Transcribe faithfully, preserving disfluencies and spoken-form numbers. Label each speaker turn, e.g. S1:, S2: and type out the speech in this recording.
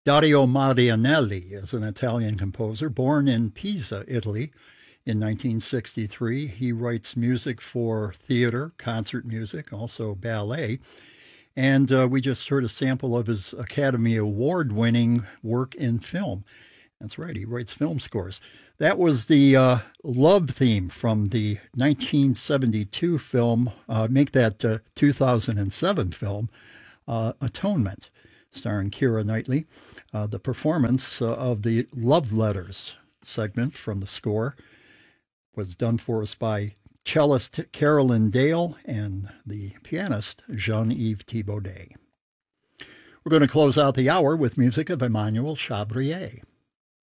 S1: Dario Marianelli is an Italian composer born in Pisa, Italy in nineteen sixty-three. He writes music for theater, concert music, also ballet. And uh, we just heard a sample of his Academy Award-winning work in film. That's right, he writes film scores. That was the uh, love theme from the nineteen seventy-two film, uh, make that uh, two thousand seven film, uh, Atonement, starring Keira Knightley. Uh, the performance uh, of the Love Letters segment from the score was done for us by cellist Carolyn Dale and the pianist Jean-Yves Thibaudet. We're going to close out the hour with music of Emmanuel Chabrier.